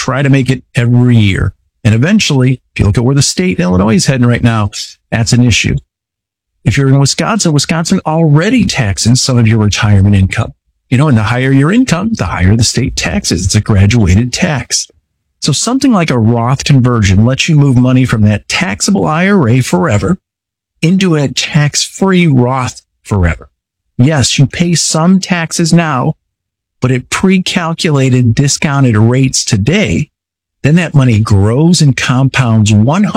try to make it every year. And eventually, if you look at where the state Illinois is heading right now, that's an issue. If you're in Wisconsin already taxes some of your retirement income. You know, and the higher your income, the higher the state taxes. It's a graduated tax. So something like a Roth conversion lets you move money from that taxable IRA forever into a tax-free Roth forever. Yes, you pay some taxes now, but at pre-calculated discounted rates today, then that money grows and compounds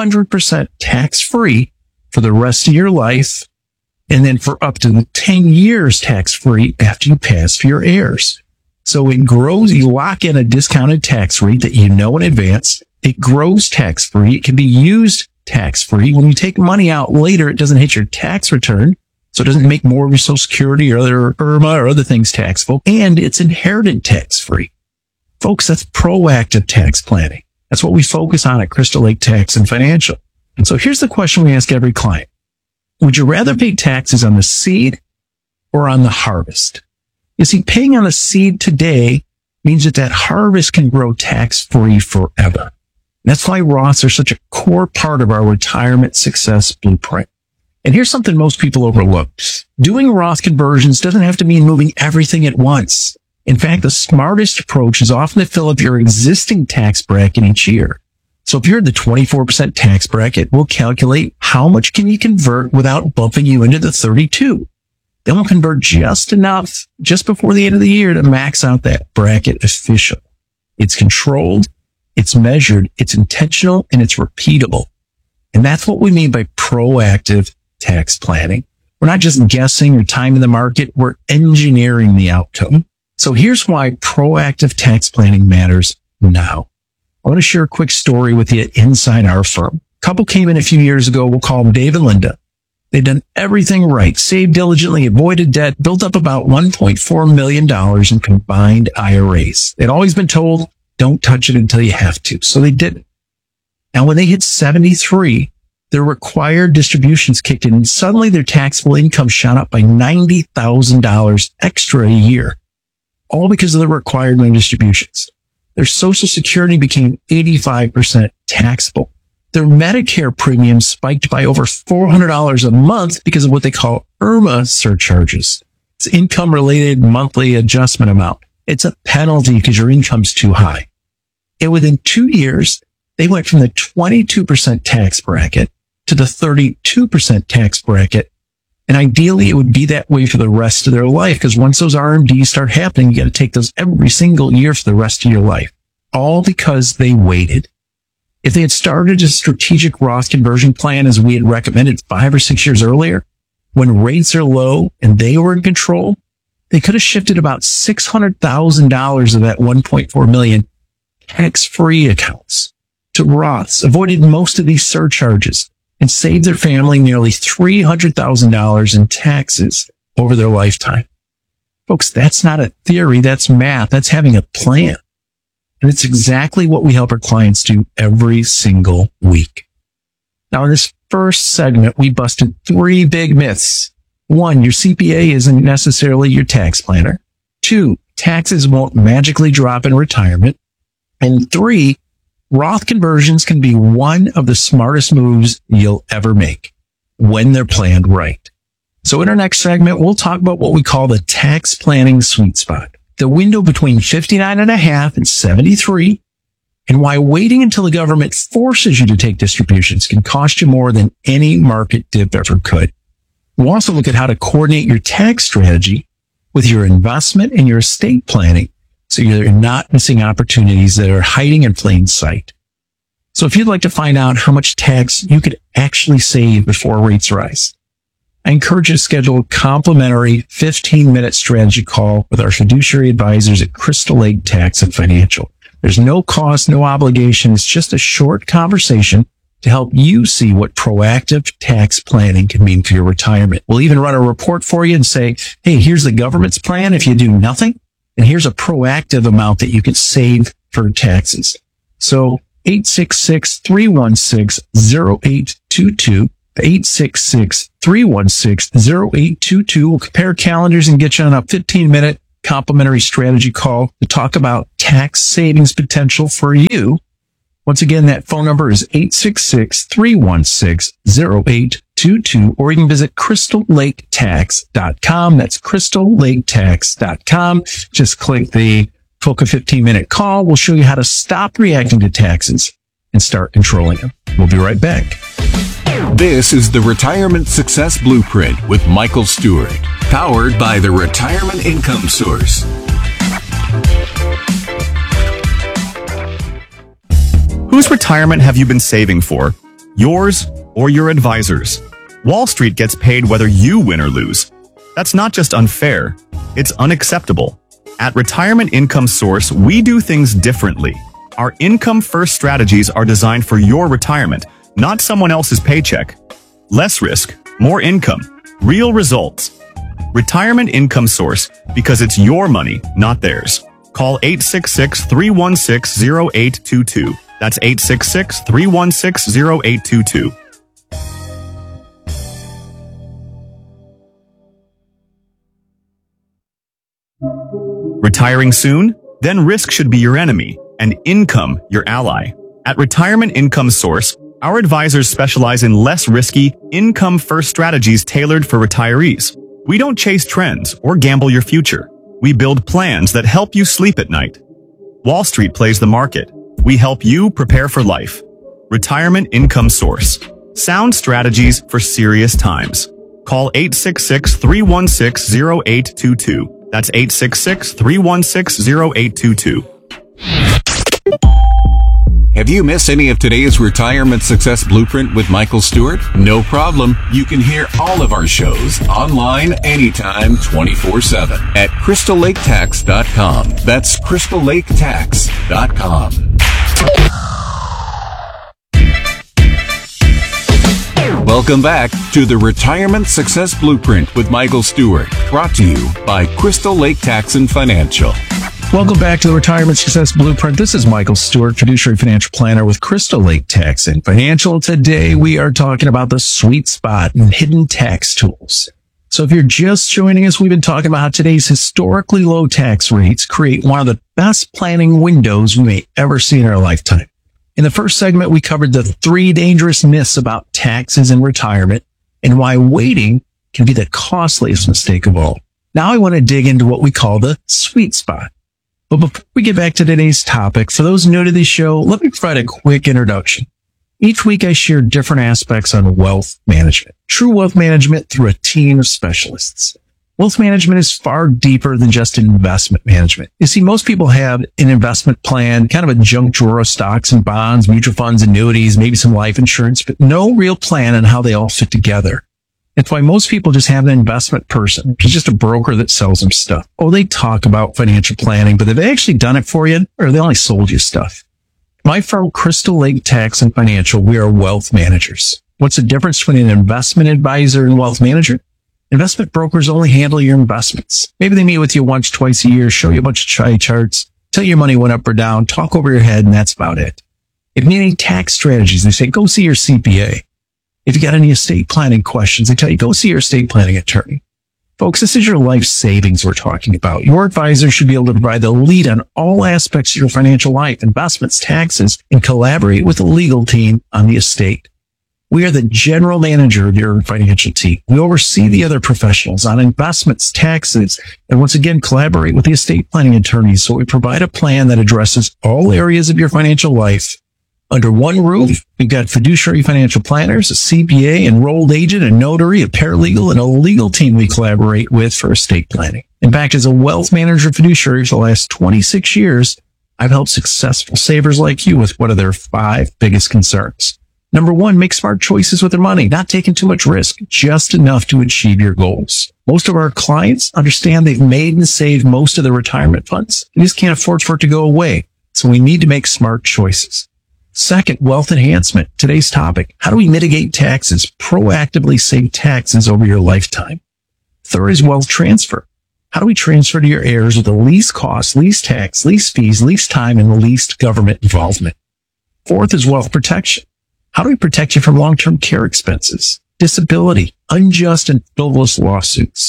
100% tax-free for the rest of your life, and then for up to 10 years tax-free after you pass for your heirs. So it grows, you lock in a discounted tax rate that you know in advance. It grows tax-free. It can be used tax-free. When you take money out later, it doesn't hit your tax return. So it doesn't make more of your Social Security or other IRMA or other things taxable. And it's inherited tax-free. Folks, that's proactive tax planning. That's what we focus on at Crystal Lake Tax and Financial. And so here's the question we ask every client. Would you rather pay taxes on the seed or on the harvest? You see, paying on the seed today means that harvest can grow tax-free forever. That's why Roths are such a core part of our retirement success blueprint. And here's something most people overlook. Doing Roth conversions doesn't have to mean moving everything at once. In fact, the smartest approach is often to fill up your existing tax bracket each year. So if you're in the 24% tax bracket, we'll calculate how much can you convert without bumping you into the 32. Then we'll convert just enough just before the end of the year to max out that bracket officially. It's controlled, it's measured, it's intentional, and it's repeatable. And that's what we mean by proactive tax planning. We're not just guessing or timing the market, we're engineering the outcome. So here's why proactive tax planning matters now. I want to share a quick story with you inside our firm. A couple came in a few years ago. We'll call them Dave and Linda. They've done everything right, saved diligently, avoided debt, built up about $1.4 million in combined IRAs. They'd always been told, don't touch it until you have to. So they didn't. Now, when they hit 73, their required distributions kicked in, and suddenly their taxable income shot up by $90,000 extra a year, all because of the required minimum distributions. Their Social Security became 85% taxable. Their Medicare premium spiked by over $400 a month because of what they call IRMA surcharges. It's income-related monthly adjustment amount. It's a penalty because your income's too high. And within 2 years, they went from the 22% tax bracket to the 32% tax bracket. And ideally, it would be that way for the rest of their life, because once those RMDs start happening, you got to take those every single year for the rest of your life, all because they waited. If they had started a strategic Roth conversion plan as we had recommended 5 or 6 years earlier, when rates are low and they were in control, they could have shifted about $600,000 of that $1.4 million tax-free accounts to Roths, avoided most of these surcharges, and saved their family nearly $300,000 in taxes over their lifetime. Folks, that's not a theory. That's math. That's having a plan. And it's exactly what we help our clients do every single week. Now, in this first segment, we busted 3 big myths. 1, your CPA isn't necessarily your tax planner. 2, taxes won't magically drop in retirement. And 3, Roth conversions can be one of the smartest moves you'll ever make when they're planned right. So in our next segment, we'll talk about what we call the tax planning sweet spot, the window between 59.5 and 73, and why waiting until the government forces you to take distributions can cost you more than any market dip ever could. We'll also look at how to coordinate your tax strategy with your investment and your estate planning, so you're not missing opportunities that are hiding in plain sight. So if you'd like to find out how much tax you could actually save before rates rise, I encourage you to schedule a complimentary 15-minute strategy call with our fiduciary advisors at Crystal Lake Tax and Financial. There's no cost, no obligation. It's just a short conversation to help you see what proactive tax planning can mean for your retirement. We'll even run a report for you and say, hey, here's the government's plan if you do nothing. And here's a proactive amount that you can save for taxes. So 866-316-0822, 866-316-0822. We'll compare calendars and get you on a 15-minute complimentary strategy call to talk about tax savings potential for you. Once again, that phone number is 866-316-0822, or you can visit crystallaketax.com. That's crystallaketax.com. Just click the book a 15-minute call. We'll show you how to stop reacting to taxes and start controlling them. We'll be right back. This is the Retirement Success Blueprint with Michael Stewart, powered by the Retirement Income Source. Whose retirement have you been saving for? Yours or your advisor's? Wall Street gets paid whether you win or lose. That's not just unfair, it's unacceptable. At Retirement Income Source, we do things differently. Our income-first strategies are designed for your retirement, not someone else's paycheck. Less risk, more income, real results. Retirement Income Source, because it's your money, not theirs. Call 866-316-0822. That's 866-316-0822. Retiring soon? Then risk should be your enemy, and income your ally. At Retirement Income Source, our advisors specialize in less risky, income-first strategies tailored for retirees. We don't chase trends or gamble your future. We build plans that help you sleep at night. Wall Street plays the market. We help you prepare for life. Retirement Income Source. Sound strategies for serious times. Call 866-316-0822. That's 866-316-0822. Have you missed any of today's Retirement Success Blueprint with Michael Stewart? No problem. You can hear all of our shows online anytime 24/7 at crystallaketax.com. That's crystallaketax.com. Welcome back to the Retirement Success Blueprint with Michael Stewart, brought to you by Crystal Lake Tax and Financial. Welcome back to the Retirement Success Blueprint. This is Michael Stewart, fiduciary financial planner with Crystal Lake Tax and Financial. Today, we are talking about the sweet spot and hidden tax tools. So if you're just joining us, we've been talking about how today's historically low tax rates create one of the best planning windows we may ever see in our lifetime. In the first segment, we covered the 3 dangerous myths about taxes and retirement and why waiting can be the costliest mistake of all. Now I want to dig into what we call the sweet spot. But before we get back to today's topic, for those new to the show, let me provide a quick introduction. Each week I share different aspects on wealth management, true wealth management through a team of specialists. Wealth management is far deeper than just investment management. You see, most people have an investment plan, kind of a junk drawer of stocks and bonds, mutual funds, annuities, maybe some life insurance, but no real plan on how they all fit together. That's why most people just have an investment person. It's just a broker that sells them stuff. Oh, they talk about financial planning, but have they actually done it for you, or they only sold you stuff? My firm, Crystal Lake Tax and Financial, we are wealth managers. What's the difference between an investment advisor and wealth manager? Investment brokers only handle your investments. Maybe they meet with you once, twice a year, show you a bunch of chart charts, tell you your money went up or down, talk over your head, and that's about it. If you need any tax strategies, they say, go see your CPA. If you got any estate planning questions, they tell you, go see your estate planning attorney. Folks, this is your life savings we're talking about. Your advisor should be able to provide the lead on all aspects of your financial life, investments, taxes, and collaborate with the legal team on the estate. We are the general manager of your financial team. We oversee the other professionals on investments, taxes, and once again, collaborate with the estate planning attorneys. So we provide a plan that addresses all areas of your financial life under one roof. We've got fiduciary financial planners, a CPA, enrolled agent, a notary, a paralegal, and a legal team we collaborate with for estate planning. In fact, as a wealth manager fiduciary for the last 26 years, I've helped successful savers like you with what are their 5 biggest concerns. Number 1, make smart choices with their money, not taking too much risk, just enough to achieve your goals. Most of our clients understand they've made and saved most of their retirement funds. They just can't afford for it to go away. So we need to make smart choices. Second, wealth enhancement. Today's topic, how do we mitigate taxes, proactively save taxes over your lifetime? Third is wealth transfer. How do we transfer to your heirs with the least cost, least tax, least fees, least time, and least government involvement? Fourth is wealth protection. How do we protect you from long-term care expenses, disability, unjust and frivolous lawsuits?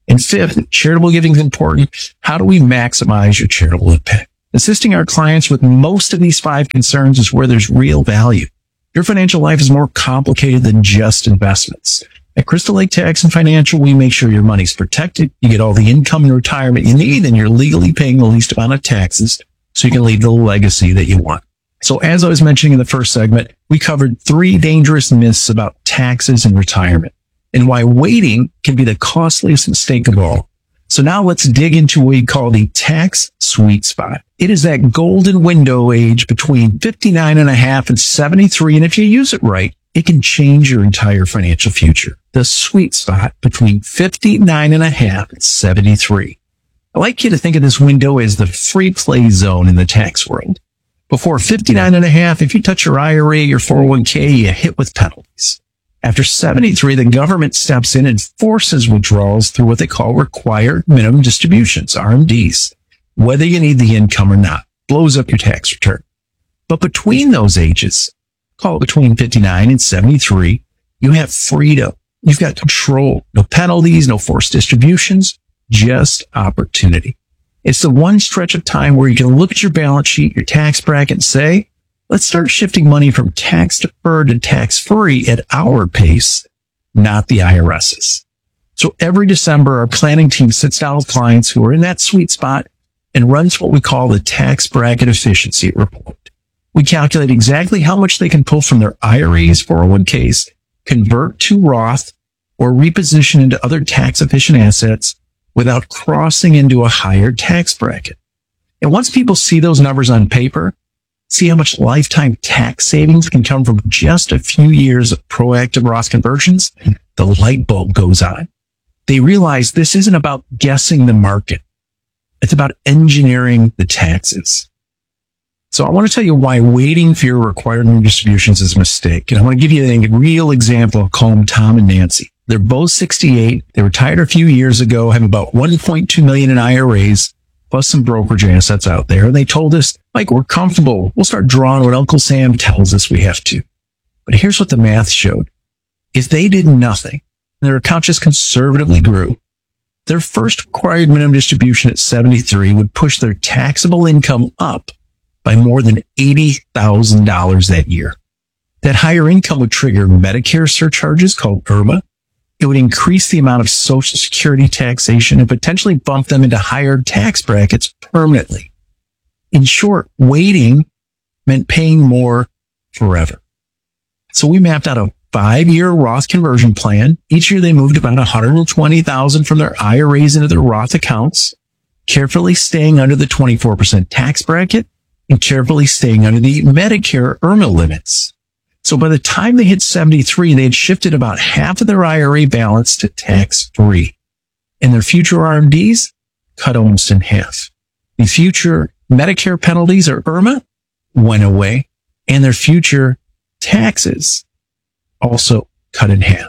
And fifth, charitable giving is important. How do we maximize your charitable impact? Assisting our clients with most of these 5 concerns is where there's real value. Your financial life is more complicated than just investments. At Crystal Lake Tax and Financial, we make sure your money's protected, you get all the income and retirement you need, and you're legally paying the least amount of taxes so you can leave the legacy that you want. So as I was mentioning in the first segment, we covered 3 dangerous myths about taxes and retirement and why waiting can be the costliest mistake of all. So now let's dig into what we call the tax sweet spot. It is that golden window age between 59 and a half and 73. And if you use it right, it can change your entire financial future. The sweet spot between 59 and a half and 73. I like you to think of this window as the free play zone in the tax world. Before 59 and a half, if you touch your IRA, your 401k, you hit with penalties. After 73, the government steps in and forces withdrawals through what they call required minimum distributions, RMDs, whether you need the income or not. Blows up your tax return. But between those ages, call it between 59 and 73, you have freedom. You've got control. No penalties, no forced distributions, just opportunity. It's the one stretch of time where you can look at your balance sheet, your tax bracket, and say, let's start shifting money from tax deferred to tax free at our pace, not the IRS's. So every December, our planning team sits down with clients who are in that sweet spot and runs what we call the tax bracket efficiency report. We calculate exactly how much they can pull from their IRAs, 401ks, convert to Roth, or reposition into other tax efficient assets without crossing into a higher tax bracket. And once people see those numbers on paper, see how much lifetime tax savings can come from just a few years of proactive Roth conversions, the light bulb goes on. They realize this isn't about guessing the market. It's about engineering the taxes. So I want to tell you why waiting for your required minimum distributions is a mistake. And I want to give you a real example. I'll call them Tom and Nancy. They're both 68. They retired a few years ago, have about $1.2 million in IRAs, plus some brokerage assets out there. And they told us, Mike, we're comfortable. We'll start drawing what Uncle Sam tells us we have to. But here's what the math showed. If they did nothing, and their account just conservatively grew, their first required minimum distribution at 73 would push their taxable income up by more than $80,000 that year. That higher income would trigger Medicare surcharges called IRMA. It would increase the amount of Social Security taxation and potentially bump them into higher tax brackets permanently. In short, waiting meant paying more forever. So we mapped out a 5-year Roth conversion plan. Each year they moved about $120,000 from their IRAs into their Roth accounts, carefully staying under the 24% tax bracket and carefully staying under the Medicare IRMA limits. So by the time they hit 73, they had shifted about half of their IRA balance to tax-free. And their future RMDs cut almost in half. The future Medicare penalties or IRMA went away, and their future taxes also cut in half.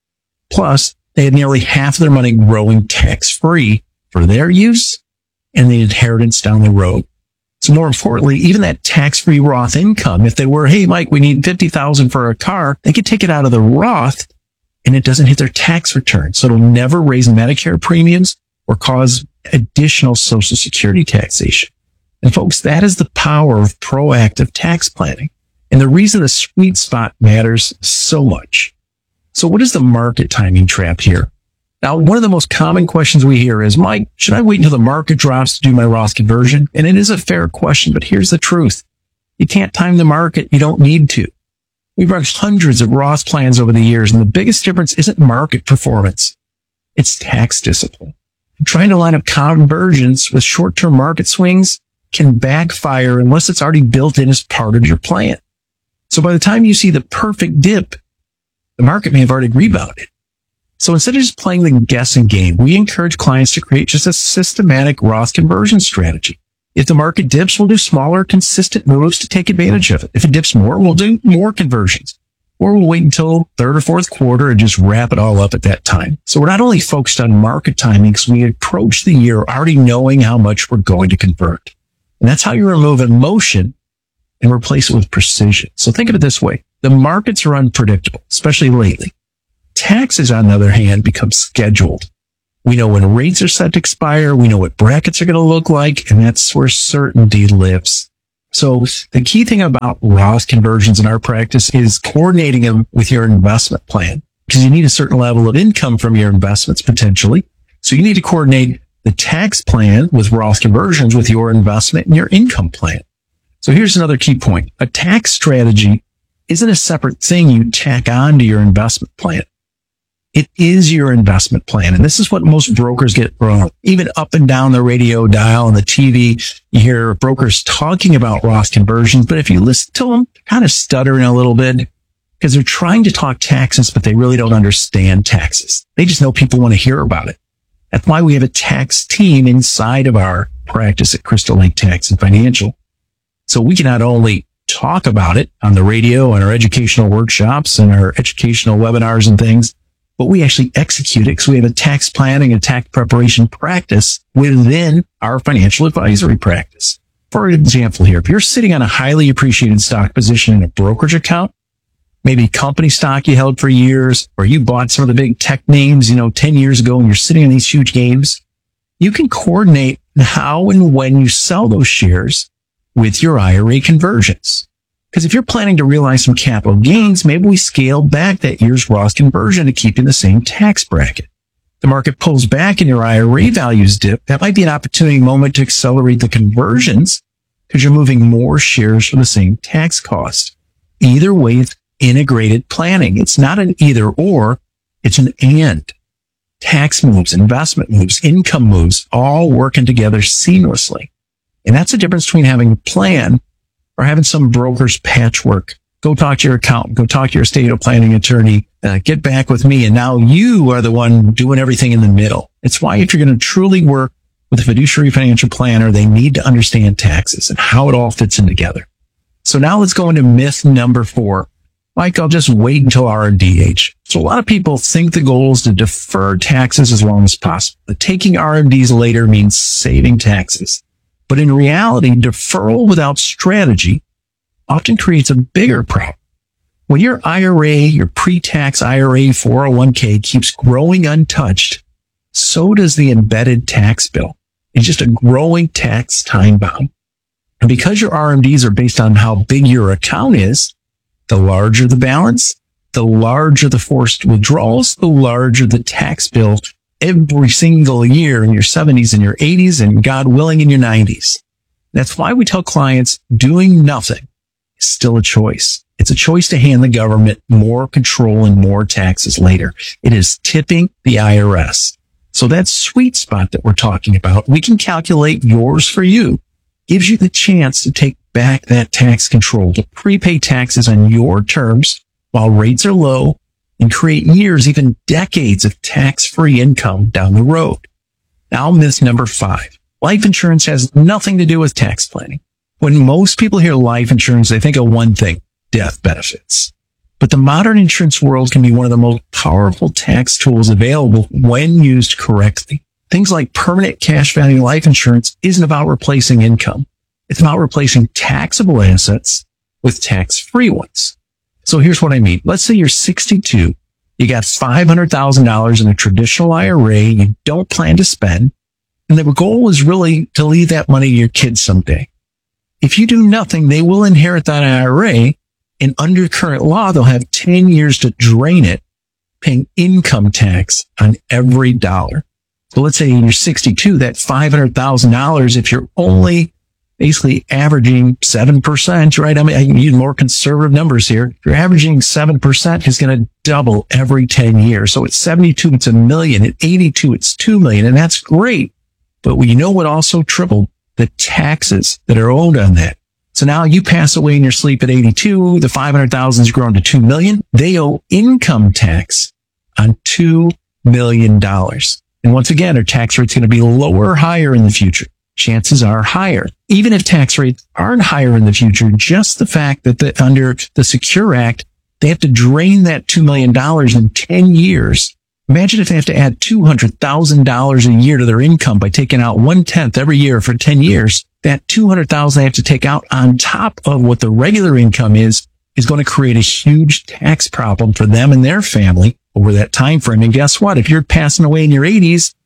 Plus, they had nearly half of their money growing tax-free for their use and the inheritance down the road. So more importantly, even that tax-free Roth income, if they were, hey, Mike, we need $50,000 for a car, they could take it out of the Roth and it doesn't hit their tax return. So it'll never raise Medicare premiums or cause additional Social Security taxation. And folks, that is the power of proactive tax planning. And the reason the sweet spot matters so much. So what is the market timing trap here? Now, one of the most common questions we hear is, Mike, should I wait until the market drops to do my Roth conversion? And it is a fair question, but here's the truth. You can't time the market. You don't need to. We've run hundreds of Roth plans over the years, and the biggest difference isn't market performance. It's tax discipline. Trying to line up conversions with short-term market swings can backfire unless it's already built in as part of your plan. So by the time you see the perfect dip, the market may have already rebounded. So instead of just playing the guessing game, we encourage clients to create just a systematic Roth conversion strategy. If the market dips, we'll do smaller, consistent moves to take advantage of it. If it dips more, we'll do more conversions. Or we'll wait until third or fourth quarter and just wrap it all up at that time. So we're not only focused on market timing, because we approach the year already knowing how much we're going to convert. And that's how you remove emotion and replace it with precision. So think of it this way. The markets are unpredictable, especially lately. Taxes, on the other hand, become scheduled. We know when rates are set to expire. We know what brackets are going to look like. And that's where certainty lives. So the key thing about Roth conversions in our practice is coordinating them with your investment plan, because you need a certain level of income from your investments potentially. So you need to coordinate the tax plan with Roth conversions with your investment and your income plan. So here's another key point. A tax strategy isn't a separate thing you tack on to your investment plan. It is your investment plan. And this is what most brokers get wrong. Even up and down the radio dial and the TV, you hear brokers talking about Roth conversions. But if you listen to them, kind of stuttering a little bit because they're trying to talk taxes, but they really don't understand taxes. They just know people want to hear about it. That's why we have a tax team inside of our practice at Crystal Lake Tax and Financial. So we can not only talk about it on the radio and our educational workshops and our educational webinars and things, but we actually execute it because we have a tax planning and tax preparation practice within our financial advisory practice. For example here, if you're sitting on a highly appreciated stock position in a brokerage account, maybe company stock you held for years, or you bought some of the big tech names, 10 years ago and you're sitting on these huge gains, you can coordinate how and when you sell those shares with your IRA conversions. Because if you're planning to realize some capital gains, maybe we scale back that year's Roth conversion to keep you in the same tax bracket. The market pulls back and your IRA values dip. That might be an opportunity moment to accelerate the conversions because you're moving more shares for the same tax cost. Either way, it's integrated planning. It's not an either or, it's an and. Tax moves, investment moves, income moves, all working together seamlessly. And that's the difference between having a plan or having some broker's patchwork. Go talk to your accountant, go talk to your estate planning attorney, get back with me. And now you are the one doing everything in the middle. It's why if you're going to truly work with a fiduciary financial planner, they need to understand taxes and how it all fits in together. So now let's go into myth number 4. Mike, I'll just wait until R&D age. So a lot of people think the goal is to defer taxes as long as possible. But taking RMDs later means saving taxes. But in reality, deferral without strategy often creates a bigger problem. When your IRA, your pre-tax IRA 401k keeps growing untouched, so does the embedded tax bill. It's just a growing tax time bomb. And because your RMDs are based on how big your account is, the larger the balance, the larger the forced withdrawals, the larger the tax bill every single year in your 70s and your 80s and God willing in your 90s. That's why we tell clients doing nothing is still a choice. It's a choice to hand the government more control and more taxes later. It is tipping the IRS. So that sweet spot that we're talking about, we can calculate yours for you. Gives you the chance to take back that tax control, to prepay taxes on your terms while rates are low and create years, even decades of tax-free income down the road. Now, myth number 5. Life insurance has nothing to do with tax planning. When most people hear life insurance, they think of one thing, death benefits. But the modern insurance world can be one of the most powerful tax tools available when used correctly. Things like permanent cash value life insurance isn't about replacing income. It's about replacing taxable assets with tax-free ones. So here's what I mean. Let's say you're 62. You got $500,000 in a traditional IRA you don't plan to spend. And the goal is really to leave that money to your kids someday. If you do nothing, they will inherit that IRA. And under current law, they'll have 10 years to drain it, paying income tax on every dollar. So let's say you're 62, that $500,000, if you're only basically averaging 7%, right? I mean, I need more conservative numbers here. If you're averaging 7%, it's going to double every 10 years. So at 72, it's $1 million. At 82, it's $2 million. And that's great. But we know what also tripled? The taxes that are owed on that. So now you pass away in your sleep at 82. The 500,000 has grown to 2 million. They owe income tax on $2 million. And once again, our tax rate's going to be lower or higher in the future. Chances are higher. Even if tax rates aren't higher in the future, just the fact that under the Secure Act, they have to drain that $2 million in 10 years. Imagine if they have to add $200,000 a year to their income by taking out 1/10 every year for 10 years. That $200,000 they have to take out on top of what the regular income is going to create a huge tax problem for them and their family over that time frame. And guess what? If you're passing away in your 80s,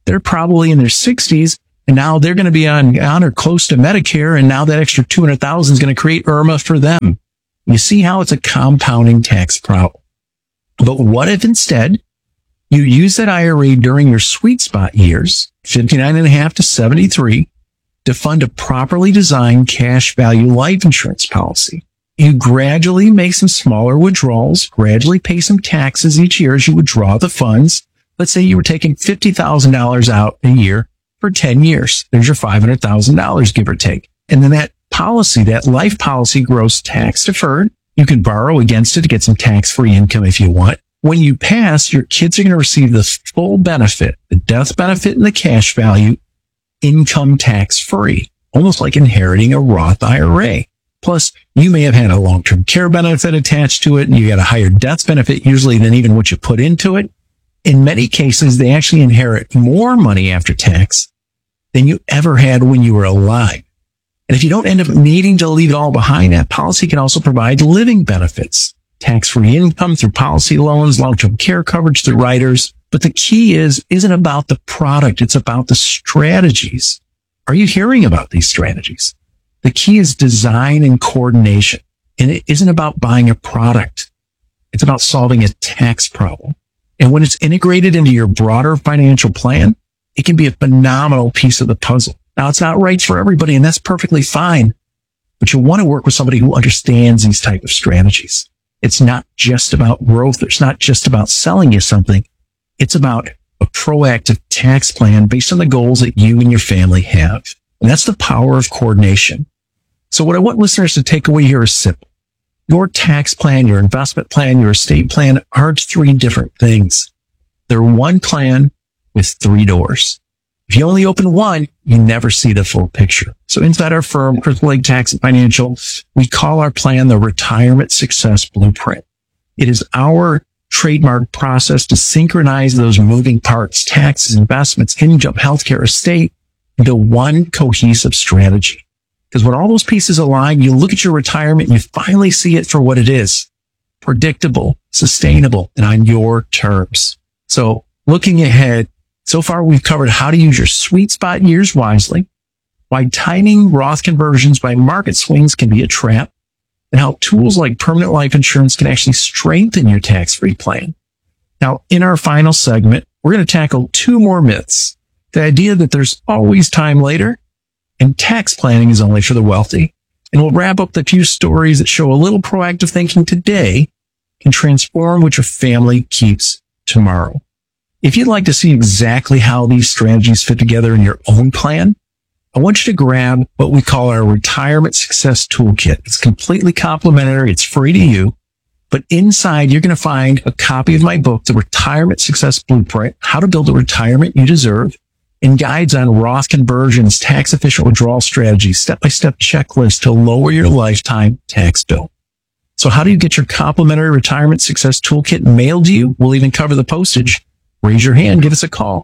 they're probably in their 60s, and now they're going to be on or close to Medicare, and now that extra $200,000 is going to create IRMA for them. You see how it's a compounding tax problem. But what if instead you use that IRA during your sweet spot years, 59.5 to 73, to fund a properly designed cash value life insurance policy? You gradually make some smaller withdrawals, gradually pay some taxes each year as you withdraw the funds. Let's say you were taking $50,000 out a year for 10 years. There's your $500,000, give or take. And then that policy, that life policy, grows tax deferred. You can borrow against it to get some tax-free income if you want. When you pass, your kids are going to receive the full benefit, the death benefit and the cash value, income tax-free, almost like inheriting a Roth IRA. Plus, you may have had a long-term care benefit attached to it, and you got a higher death benefit usually than even what you put into it. In many cases, they actually inherit more money after tax than you ever had when you were alive. And if you don't end up needing to leave it all behind, that policy can also provide living benefits, tax-free income through policy loans, long-term care coverage through riders. But the key isn't about the product. It's about the strategies. Are you hearing about these strategies? The key is design and coordination. And it isn't about buying a product. It's about solving a tax problem. And when it's integrated into your broader financial plan, it can be a phenomenal piece of the puzzle. Now, it's not right for everybody, and that's perfectly fine. But you'll want to work with somebody who understands these type of strategies. It's not just about growth. It's not just about selling you something. It's about a proactive tax plan based on the goals that you and your family have. And that's the power of coordination. So what I want listeners to take away here is simple. Your tax plan, your investment plan, your estate plan aren't three different things. They're one plan with three doors. If you only open one, you never see the full picture. So inside our firm, Crystal Lake Tax and Financial, we call our plan the Retirement Success Blueprint. It is our trademark process to synchronize those moving parts, taxes, investments, income, healthcare, estate, into one cohesive strategy. Because when all those pieces align, you look at your retirement and you finally see it for what it is. Predictable, sustainable, and on your terms. So looking ahead, so far we've covered how to use your sweet spot years wisely, why timing Roth conversions by market swings can be a trap, and how tools like permanent life insurance can actually strengthen your tax-free plan. Now, in our final segment, we're going to tackle two more myths. The idea that there's always time later and tax planning is only for the wealthy. And we'll wrap up the few stories that show a little proactive thinking today can transform what your family keeps tomorrow. If you'd like to see exactly how these strategies fit together in your own plan, I want you to grab what we call our Retirement Success Toolkit. It's completely complimentary. It's free to you. But inside, you're going to find a copy of my book, The Retirement Success Blueprint, How to Build the Retirement You Deserve, and guides on Roth conversions, tax efficient withdrawal strategies, step-by-step checklist to lower your lifetime tax bill. So how do you get your complimentary Retirement Success Toolkit mailed to you? We'll even cover the postage. Raise your hand. Give us a call.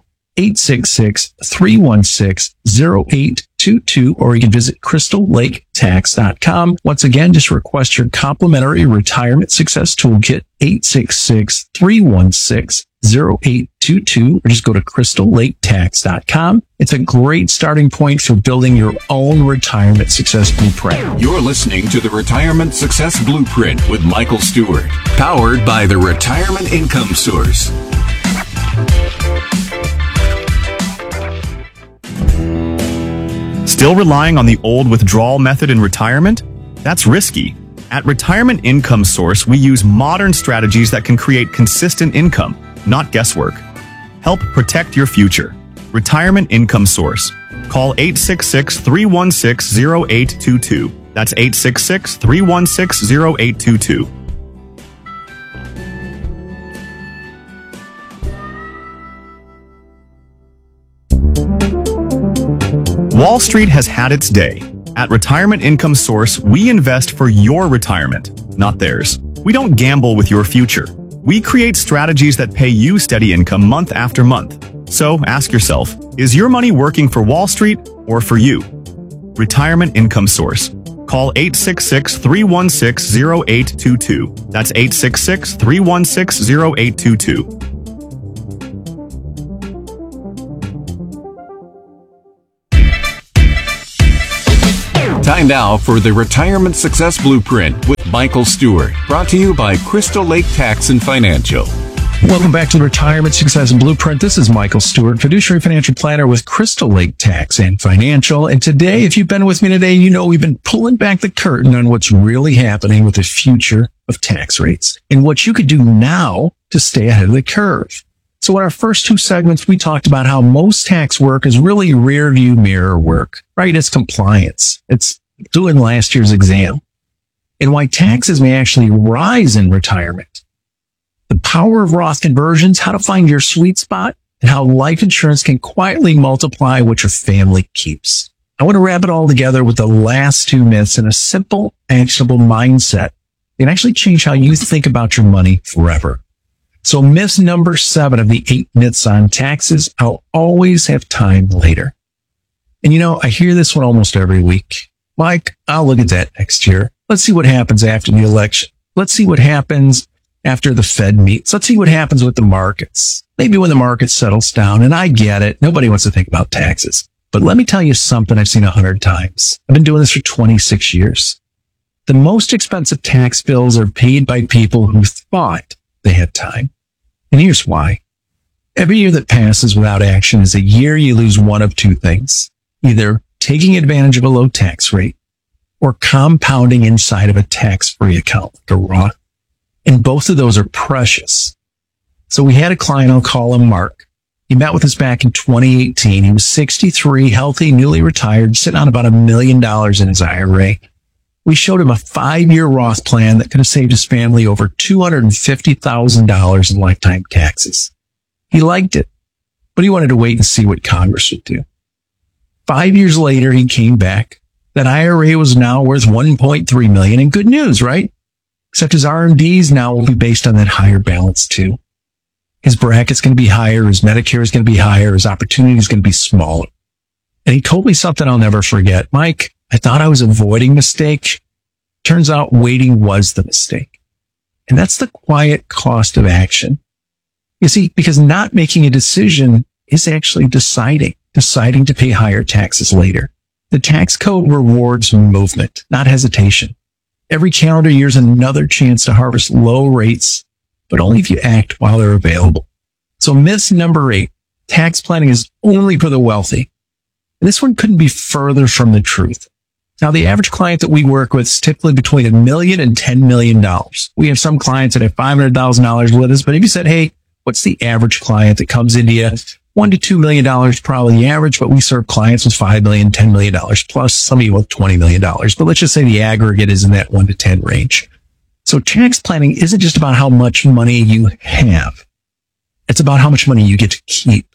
866-316-0822, or you can visit crystallaketax.com. Once again, just request your complimentary Retirement Success Toolkit, 866-316-0822, or just go to crystallaketax.com. It's a great starting point for building your own retirement success blueprint. You're listening to the Retirement Success Blueprint with Michael Stewart, powered by the Retirement Income Source. Still relying on the old withdrawal method in retirement? That's risky. At Retirement Income Source, we use modern strategies that can create consistent income, not guesswork. Help protect your future. Retirement Income Source. Call 866-316-0822. That's 866-316-0822. Wall Street has had its day. At Retirement Income Source, we invest for your retirement, not theirs. We don't gamble with your future. We create strategies that pay you steady income month after month. So ask yourself, is your money working for Wall Street or for you? Retirement Income Source. Call 866-316-0822. That's 866-316-0822. Time now for the Retirement Success Blueprint with Michael Stewart, brought to you by Crystal Lake Tax and Financial. Welcome back to the Retirement Success Blueprint. This is Michael Stewart, fiduciary financial planner with Crystal Lake Tax and Financial. And today, if you've been with me today, you know we've been pulling back the curtain on what's really happening with the future of tax rates and what you could do now to stay ahead of the curve. So in our first two segments, we talked about how most tax work is really rear view mirror work, right? It's compliance. It's doing last year's exam, and why taxes may actually rise in retirement. The power of Roth conversions, how to find your sweet spot, and how life insurance can quietly multiply what your family keeps. I want to wrap it all together with the last two myths and a simple, actionable mindset that can actually change how you think about your money forever. So myth number 7 of the 8 myths on taxes: I'll always have time later. And you know, I hear this one almost every week. Mike, I'll look at that next year. Let's see what happens after the election. Let's see what happens after the Fed meets. Let's see what happens with the markets. Maybe when the market settles down. And I get it. Nobody wants to think about taxes. But let me tell you something I've seen 100 times. I've been doing this for 26 years. The most expensive tax bills are paid by people who thought they had time. And here's why. Every year that passes without action is a year you lose one of two things: either taking advantage of a low tax rate or compounding inside of a tax-free account like a Roth. And both of those are precious. So we had a client, I'll call him Mark. He met with us back in 2018. He was 63, healthy, newly retired, sitting on about $1 million in his IRA. We showed him a 5-year Roth plan that could have saved his family over $250,000 in lifetime taxes. He liked it, but he wanted to wait and see what Congress would do. 5 years later, he came back. That IRA was now worth $1.3 million. And good news, right? Except his RMDs now will be based on that higher balance too. His bracket's going to be higher. His Medicare is going to be higher. His opportunity is going to be smaller. And he told me something I'll never forget. Mike, I thought I was avoiding mistake. Turns out waiting was the mistake. And that's the quiet cost of action. You see, because not making a decision is actually deciding to pay higher taxes later. The tax code rewards movement, not hesitation. Every calendar year is another chance to harvest low rates, but only if you act while they're available. So myth number 8, tax planning is only for the wealthy. And this one couldn't be further from the truth. Now, the average client that we work with is typically between $1 million and $10 million. We have some clients that have $500,000 with us, but if you said, hey, what's the average client that comes into you? $1 to $2 million, probably the average, but we serve clients with $5 million, $10 million plus, some of you with $20 million. But let's just say the aggregate is in that 1 to 10 range. So tax planning isn't just about how much money you have. It's about how much money you get to keep.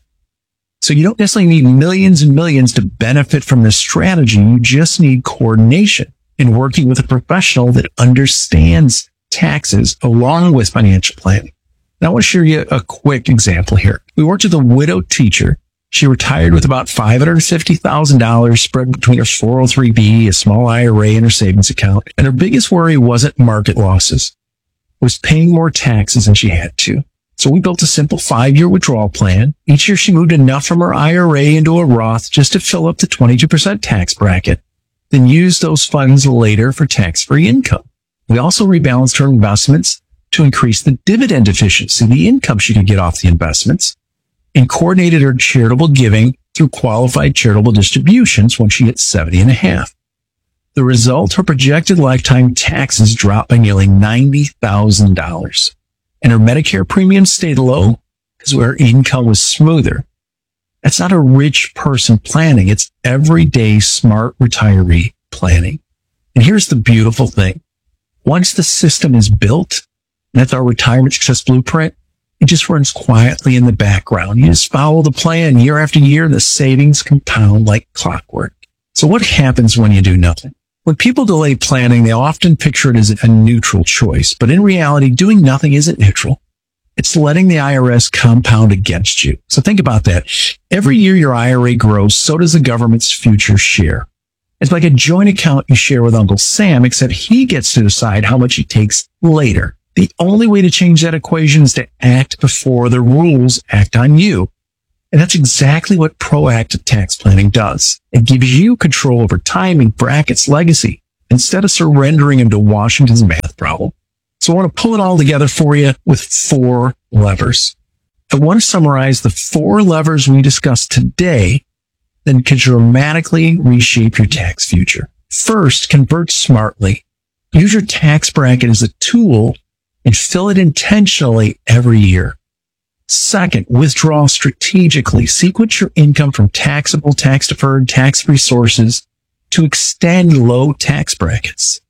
So you don't necessarily need millions and millions to benefit from this strategy. You just need coordination in working with a professional that understands taxes along with financial planning. Now, I want to share you a quick example here. We worked with a widowed teacher. She retired with about $550,000 spread between her 403B, a small IRA, and her savings account. And her biggest worry wasn't market losses. It was paying more taxes than she had to. So we built a simple 5-year withdrawal plan. Each year she moved enough from her IRA into a Roth just to fill up the 22% tax bracket, then used those funds later for tax-free income. We also rebalanced her investments to increase the dividend efficiency, the income she could get off the investments, and coordinated her charitable giving through qualified charitable distributions when she hit 70 and a half. The result, her projected lifetime taxes dropped by nearly $90,000, and her Medicare premium stayed low because her income was smoother. That's not a rich person planning. It's everyday smart retiree planning. And here's the beautiful thing. Once the system is built, and that's our Retirement Success Blueprint, it just runs quietly in the background. You just follow the plan year after year. The savings compound like clockwork. So what happens when you do nothing? When people delay planning, they often picture it as a neutral choice. But in reality, doing nothing isn't neutral. It's letting the IRS compound against you. So think about that. Every year your IRA grows, so does the government's future share. It's like a joint account you share with Uncle Sam, except he gets to decide how much he takes later. The only way to change that equation is to act before the rules act on you. And that's exactly what proactive tax planning does. It gives you control over timing, brackets, legacy, instead of surrendering them to Washington's math problem. So I want to pull it all together for you with 4 levers. I want to summarize the 4 levers we discussed today that can dramatically reshape your tax future. First, convert smartly. Use your tax bracket as a tool and fill it intentionally every year. Second, withdraw strategically. Sequence your income from taxable, tax-deferred, tax-free sources to extend low tax brackets.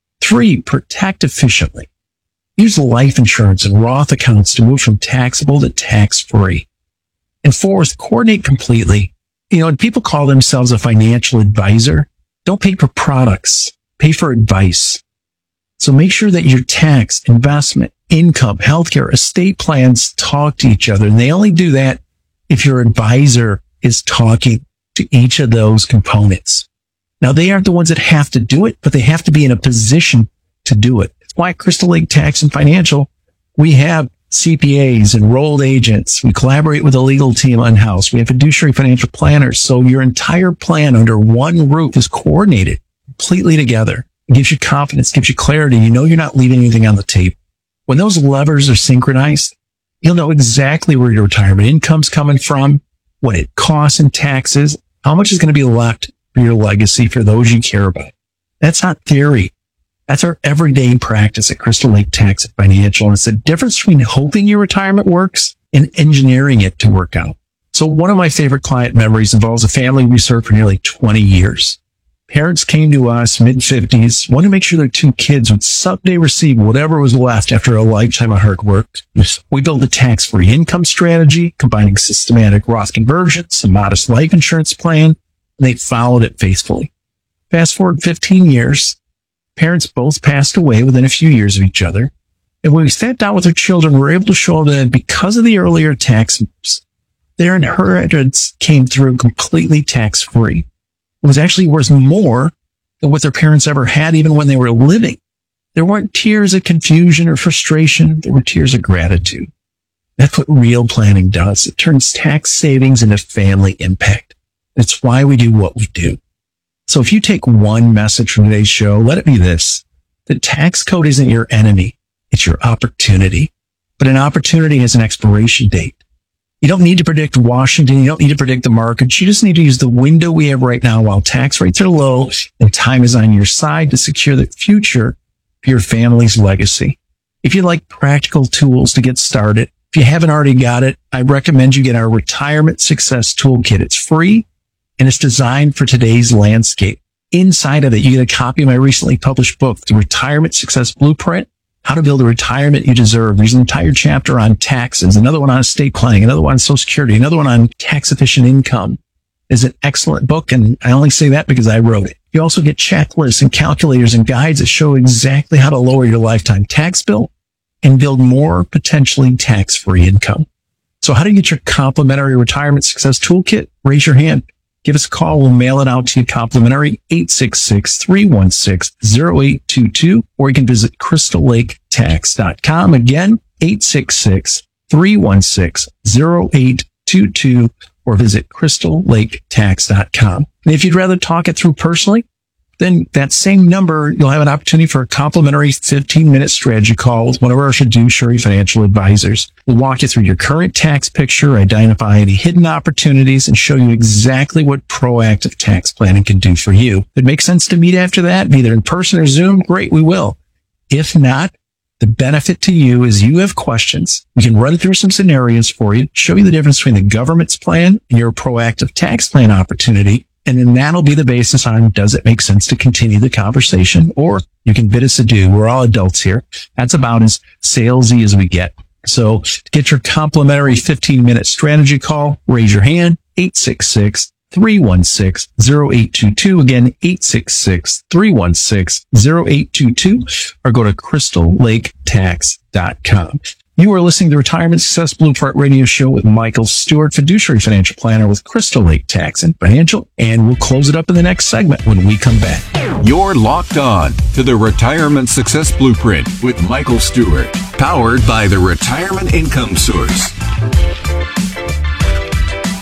3, protect efficiently. Use life insurance and Roth accounts to move from taxable to tax-free. And 4th, coordinate completely. And people call themselves a financial advisor. Don't pay for products. Pay for advice. So make sure that your tax, investment, income, healthcare, estate plans talk to each other. And they only do that if your advisor is talking to each of those components. Now, they aren't the ones that have to do it, but they have to be in a position to do it. That's why at Crystal Lake Tax and Financial, we have CPAs, enrolled agents. We collaborate with a legal team in-house. We have fiduciary financial planners. So your entire plan under one roof is coordinated completely together. It gives you confidence, gives you clarity. You know you're not leaving anything on the table. When those levers are synchronized, you'll know exactly where your retirement income's coming from, what it costs in taxes, how much is going to be left for your legacy for those you care about. That's not theory. That's our everyday practice at Crystal Lake Tax and Financial. And it's the difference between hoping your retirement works and engineering it to work out. So one of my favorite client memories involves a family we served for nearly 20 years. Parents came to us mid-50s, wanted to make sure their 2 kids would someday receive whatever was left after a lifetime of hard work. We built a tax-free income strategy, combining systematic Roth conversions, a modest life insurance plan, and they followed it faithfully. Fast forward 15 years, parents both passed away within a few years of each other. And when we sat down with their children, we were able to show them that because of the earlier tax moves, their inheritance came through completely tax-free. It was actually worth more than what their parents ever had, even when they were living. There weren't tears of confusion or frustration. There were tears of gratitude. That's what real planning does. It turns tax savings into family impact. It's why we do what we do. So if you take one message from today's show, let it be this. The tax code isn't your enemy. It's your opportunity. But an opportunity has an expiration date. You don't need to predict Washington. You don't need to predict the markets. You just need to use the window we have right now while tax rates are low and time is on your side to secure the future for your family's legacy. If you like practical tools to get started, if you haven't already got it, I recommend you get our Retirement Success Toolkit. It's free and it's designed for today's landscape. Inside of it, you get a copy of my recently published book, The Retirement Success Blueprint, How to Build a Retirement You Deserve. There's an entire chapter on taxes, another one on estate planning, another one on Social Security, another one on tax efficient income. It's an excellent book, and I only say that because I wrote it. You also get checklists and calculators and guides that show exactly how to lower your lifetime tax bill and build more potentially tax-free income. So how do you get your complimentary Retirement Success Toolkit? Raise your hand. Give us a call. We'll mail it out to you complimentary, 866-316-0822, or you can visit crystallaketax.com. Again, 866-316-0822, or visit crystallaketax.com. And if you'd rather talk it through personally, then that same number, you'll have an opportunity for a complimentary 15-minute strategy call with one of our fiduciary financial advisors. We'll walk you through your current tax picture, identify any hidden opportunities, and show you exactly what proactive tax planning can do for you. If it makes sense to meet after that, either in person or Zoom, great, we will. If not, the benefit to you is you have questions. We can run through some scenarios for you, show you the difference between the government's plan and your proactive tax plan opportunity. And then that'll be the basis on, does it make sense to continue the conversation? Or you can bid us adieu. We're all adults here. That's about as salesy as we get. So to get your complimentary 15-minute strategy call, raise your hand, 866-316-0822. Again, 866-316-0822, or go to crystallaketax.com. You are listening to the Retirement Success Blueprint Radio Show with Michael Stewart, fiduciary financial planner with Crystal Lake Tax and Financial, and we'll close it up in the next segment when we come back. You're locked on to the Retirement Success Blueprint with Michael Stewart, powered by the Retirement Income Source.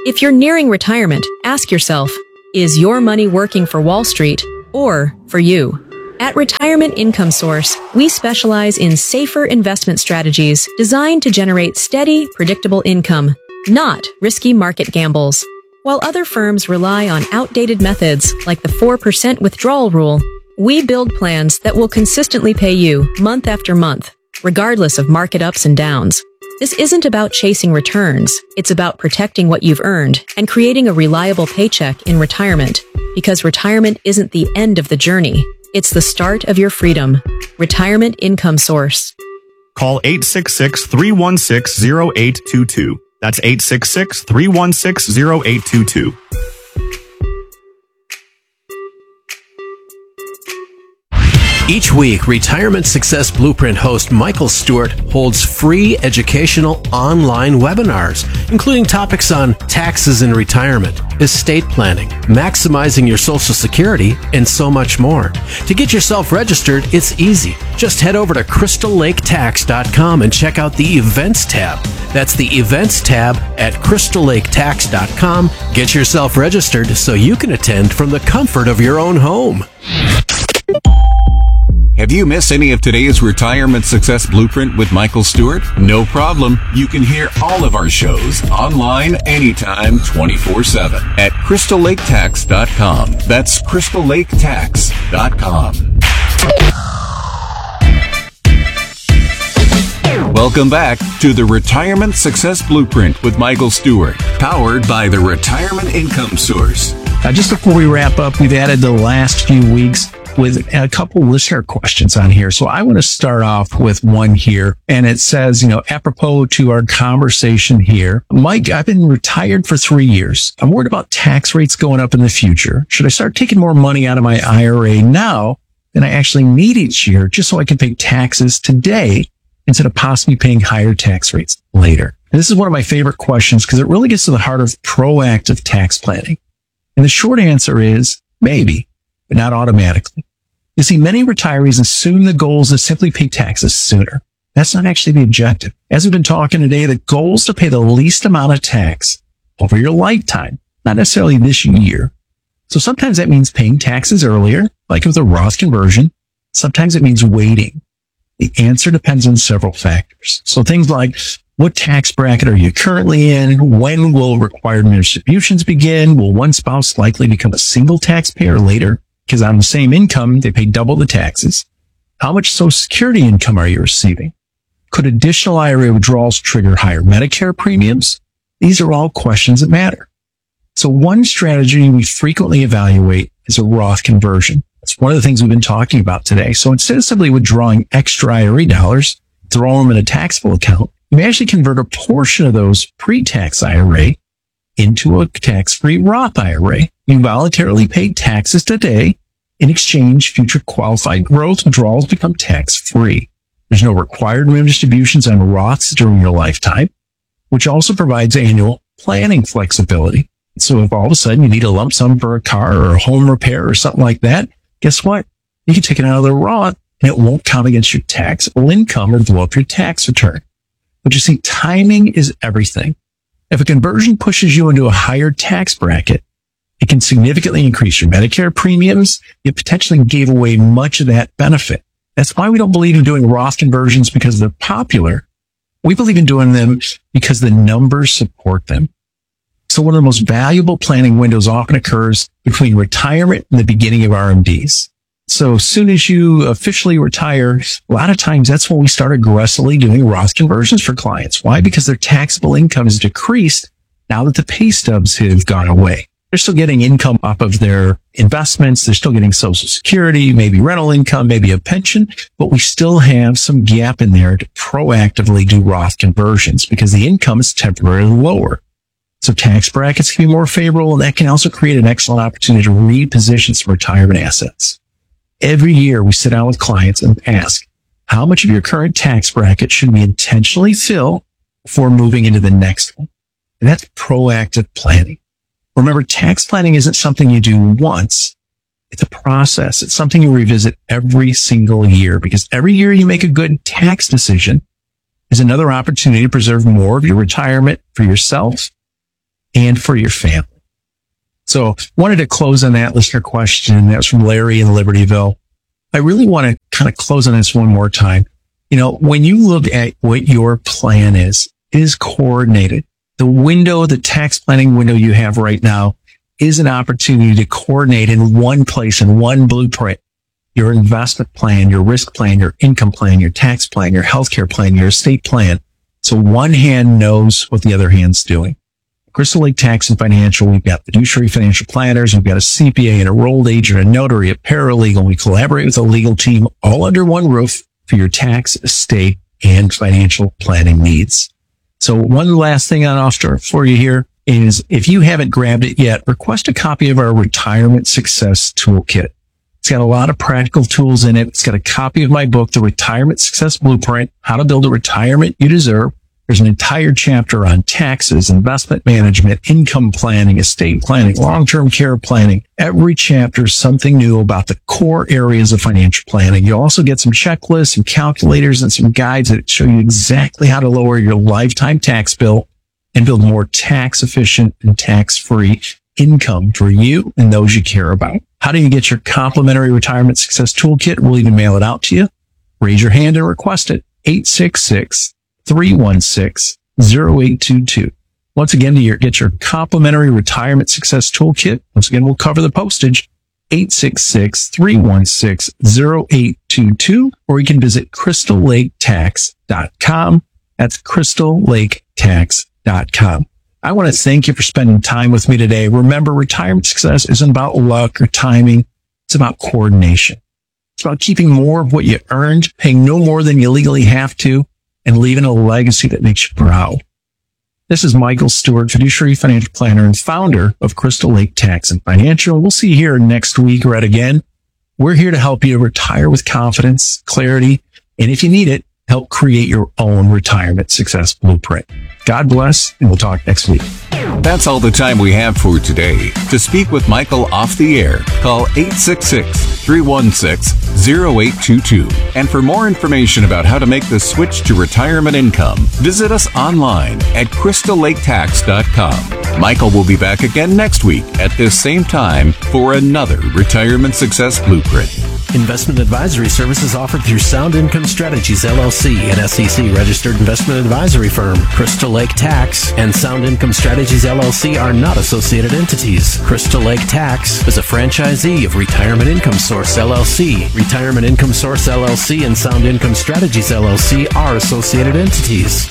If you're nearing retirement, ask yourself, is your money working for Wall Street or for you? At Retirement Income Source, we specialize in safer investment strategies designed to generate steady, predictable income, not risky market gambles. While other firms rely on outdated methods like the 4% withdrawal rule, we build plans that will consistently pay you month after month, regardless of market ups and downs. This isn't about chasing returns. It's about protecting what you've earned and creating a reliable paycheck in retirement, because retirement isn't the end of the journey. It's the start of your freedom. Retirement Income Source. Call 866-316-0822. That's 866-316-0822. Each week, Retirement Success Blueprint host Michael Stewart holds free educational online webinars, including topics on taxes in retirement, estate planning, maximizing your Social Security, and so much more. To get yourself registered, it's easy. Just head over to crystallaketax.com and check out the Events tab. That's the Events tab at crystallaketax.com. Get yourself registered so you can attend from the comfort of your own home. Have you missed any of today's Retirement Success Blueprint with Michael Stewart? No problem. You can hear all of our shows online anytime 24/7 at crystallaketax.com. That's crystallaketax.com. Welcome back to the Retirement Success Blueprint with Michael Stewart, powered by the Retirement Income Source. Just before we wrap up, we've added the last few weeks with a couple listener questions on here. So I want to start off with one here, and it says, apropos to our conversation here, Mike, I've been retired for 3 years. I'm worried about tax rates going up in the future. Should I start taking more money out of my IRA now than I actually need each year, just so I can pay taxes today instead of possibly paying higher tax rates later? And this is one of my favorite questions because it really gets to the heart of proactive tax planning. And the short answer is maybe, but not automatically. You see, many retirees assume the goal is to simply pay taxes sooner. That's not actually the objective. As we've been talking today, the goal is to pay the least amount of tax over your lifetime, not necessarily this year. So sometimes that means paying taxes earlier, like with a Roth conversion. Sometimes it means waiting. The answer depends on several factors. So things like, what tax bracket are you currently in? When will required distributions begin? Will one spouse likely become a single taxpayer later? Because on the same income, they pay double the taxes. How much Social Security income are you receiving? Could additional IRA withdrawals trigger higher Medicare premiums? These are all questions that matter. So one strategy we frequently evaluate is a Roth conversion. That's one of the things we've been talking about today. So instead of simply withdrawing extra IRA dollars, throw them in a taxable account, you may actually convert a portion of those pre-tax IRA into a tax-free Roth IRA. You voluntarily pay taxes today. In exchange, future qualified growth withdrawals become tax-free. There's no required minimum distributions on Roths during your lifetime, which also provides annual planning flexibility. So if all of a sudden you need a lump sum for a car or a home repair or something like that, guess what? You can take it out of the Roth and it won't count against your taxable income or blow up your tax return. But you see, timing is everything. If a conversion pushes you into a higher tax bracket, it can significantly increase your Medicare premiums. You potentially gave away much of that benefit. That's why we don't believe in doing Roth conversions because they're popular. We believe in doing them because the numbers support them. So one of the most valuable planning windows often occurs between retirement and the beginning of RMDs. So as soon as you officially retire, a lot of times that's when we start aggressively doing Roth conversions for clients. Why? Because their taxable income is decreased now that the pay stubs have gone away. They're still getting income off of their investments. They're still getting Social Security, maybe rental income, maybe a pension, but we still have some gap in there to proactively do Roth conversions because the income is temporarily lower. So tax brackets can be more favorable, and that can also create an excellent opportunity to reposition some retirement assets. Every year we sit down with clients and ask, how much of your current tax bracket should we intentionally fill before moving into the next one? And that's proactive planning. Remember, tax planning isn't something you do once. It's a process. It's something you revisit every single year because every year you make a good tax decision is another opportunity to preserve more of your retirement for yourself and for your family. So wanted to close on that listener question. That was from Larry in Libertyville. I really want to kind of close on this one more time. When you look at what your plan is, it is coordinated. The tax planning window you have right now is an opportunity to coordinate in one place, in one blueprint, your investment plan, your risk plan, your income plan, your tax plan, your healthcare plan, your estate plan. So one hand knows what the other hand's doing. Crystal Lake Tax and Financial, we've got fiduciary financial planners, we've got a CPA, an enrolled agent, a notary, a paralegal. We collaborate with a legal team all under one roof for your tax, estate, and financial planning needs. So one last thing on offer for you here is if you haven't grabbed it yet, request a copy of our Retirement Success Toolkit. It's got a lot of practical tools in it. It's got a copy of my book, The Retirement Success Blueprint, How to Build a Retirement You Deserve. There's an entire chapter on taxes, investment management, income planning, estate planning, long-term care planning. Every chapter is something new about the core areas of financial planning. You'll also get some checklists and calculators and some guides that show you exactly how to lower your lifetime tax bill and build more tax-efficient and tax-free income for you and those you care about. How do you get your complimentary Retirement Success Toolkit? We'll even mail it out to you. Raise your hand and request it. 866-316-0822. Once again, to get your complimentary Retirement Success Toolkit, once again, we'll cover the postage, 866-316-0822, or you can visit crystallaketax.com. That's crystallaketax.com. I want to thank you for spending time with me today. Remember, retirement success isn't about luck or timing. It's about coordination. It's about keeping more of what you earned, paying no more than you legally have to, and leaving a legacy that makes you proud. This is Michael Stewart, fiduciary financial planner and founder of Crystal Lake Tax and Financial. We'll see you here next week right again. We're here to help you retire with confidence, clarity, and if you need it, help create your own retirement success blueprint. God bless, and we'll talk next week. That's all the time we have for today. To speak with Michael off the air, call 866-316-0822. And for more information about how to make the switch to retirement income, visit us online at crystallaketax.com. Michael will be back again next week at this same time for another Retirement Success Blueprint. Investment advisory services offered through Sound Income Strategies, LLC, an SEC-registered investment advisory firm. Crystal Lake Tax and Sound Income Strategies, LLC are not associated entities. Crystal Lake Tax is a franchisee of Retirement Income Source, LLC. Retirement Income Source, LLC and Sound Income Strategies, LLC are associated entities.